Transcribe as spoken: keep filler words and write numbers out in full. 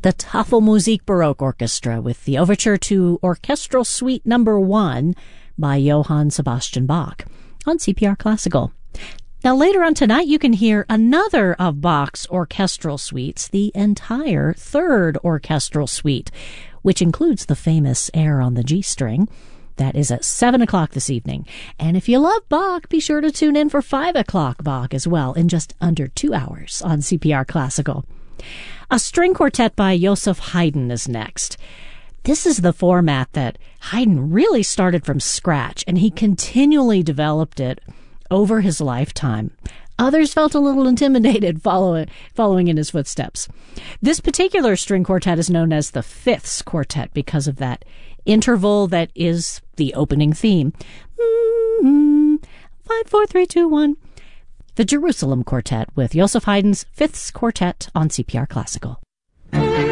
the Tafelmusik Baroque Orchestra with the overture to Orchestral Suite Number One by Johann Sebastian Bach on C P R Classical. Now, later on tonight, you can hear another of Bach's orchestral suites, the entire third orchestral suite, which includes the famous air on the G string. That is at seven o'clock this evening. And if you love Bach, be sure to tune in for five o'clock Bach as well in just under two hours on C P R Classical. A string quartet by Joseph Haydn is next. This is the format that Haydn really started from scratch, and he continually developed it over his lifetime. Others felt a little intimidated following, following in his footsteps. This particular string quartet is known as the Fifths Quartet because of that interval that is the opening theme. Mm-hmm. Five, four, three, two, one. The Jerusalem Quartet with Joseph Haydn's Fifths Quartet on C P R Classical.